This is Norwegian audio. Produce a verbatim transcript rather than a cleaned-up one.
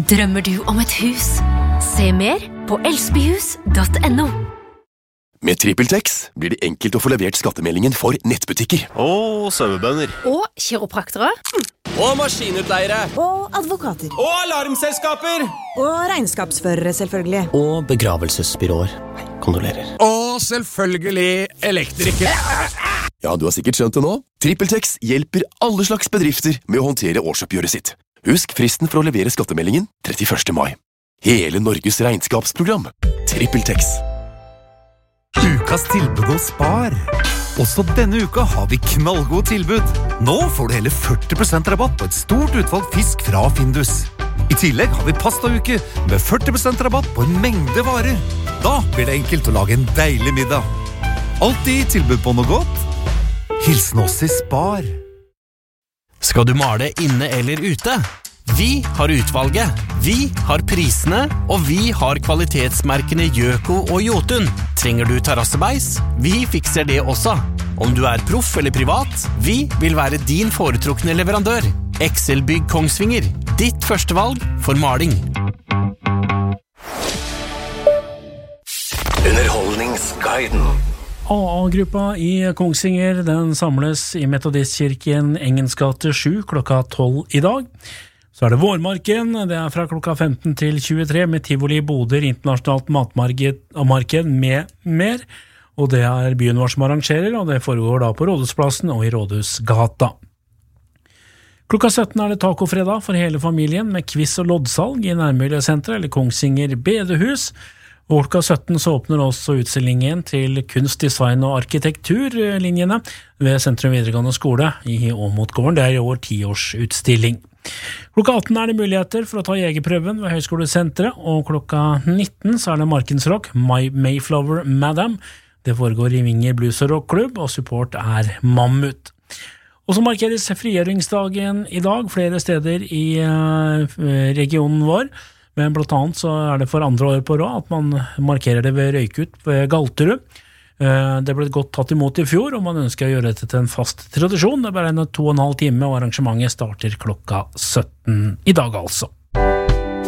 Drømmer du om et hus? Se mer på elsbyhus punktum no. Med TrippelTex blir det enkelt å få levert skattemeldingen for nettbutikker. Og sauebønder. Og kiropraktere. Og maskinutleiere. Og advokater. Og alarmselskaper. Og regnskapsførere, selvfølgelig. Og begravelsesbyråer. Kondolerer. Og selvfølgelig elektrikere. Ja, du har sikkert skjønt det nå. TrippelTex hjelper alle slags bedrifter med å håndtere årsoppgjøret sitt. Husk fristen for å levere skattemeldingen trettiførste mai. Hele Norges regnskapsprogram. TrippelTex. Ukas tilbud hos Spar. Også denne uka har vi knallgod tilbud. Nå får du hele førti prosent rabatt på et stort utvalg fisk fra Findus. I tillegg har vi pastauke med førti prosent rabatt på en mengde varer. Da blir det enkelt å lage en deilig middag. Alltid tilbud på noe godt. Hilsen oss i Spar. Skal du male inne eller ute? Vi har utvalget, vi har prisene, og vi har kvalitetsmerkene Gjøko og Jotun. Trenger du terrassebeis? Vi fikser det også. Om du er proff eller privat, vi vil være din foretrukne leverandør. Excel-bygg Kongsvinger, ditt førstevalg for maling. Underholdningsguiden. A A-gruppa i Kongsvinger, den samles i Metodistkirken Engens gate sju klokka tolv i dag. Så er det Vårmarken, det er fra klokka femten til tjuetre med Tivoli Boder, internasjonalt matmarked med mer, og det er byen vår som arrangerer, og det foregår da på Rådhusplassen og i Rådhusgata. Klokka sytten er det tacofredag for hele familien med quiz og loddsalg i Nærmiljøsenteret eller Kongsvinger Bedehus. Og klokka sytten så åpner også utstillingen til kunst, design og arkitekturlinjene ved Sentrum videregående skole i Åmotgården. Det er i år tiårsutstilling. Klokka atten er det muligheter for å ta jegerprøven ved Høgskolesenteret, og klokka nitten så er det Markensrock, My Mayflower Madam. Det foregår i Vinger Blues og Rockklubb, og support er Mammut. Og så markeres frigjøringsdagen i dag flere steder i regionen vår, men blant annet så er det for andre år på rad at man markerer det ved Røykut ved Galterud. Det ble godt tatt imot i fjor, og man ønsker å gjøre dette til en fast tradisjon. Det er bare en to og en halv time, og arrangementet starter klokka sytten i dag altså.